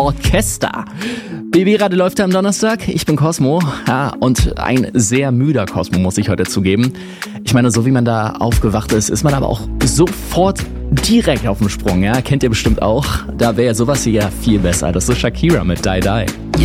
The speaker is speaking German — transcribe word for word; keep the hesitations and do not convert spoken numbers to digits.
Orchester. B B-Radio läuft ja am Donnerstag. Ich bin Cosmo. Ja, und ein sehr müder Cosmo, muss ich heute zugeben. Ich meine, so wie man da aufgewacht ist, ist man aber auch sofort direkt auf dem Sprung. Ja, kennt ihr bestimmt auch. Da wäre sowas hier ja viel besser. Das ist Shakira mit Die Die.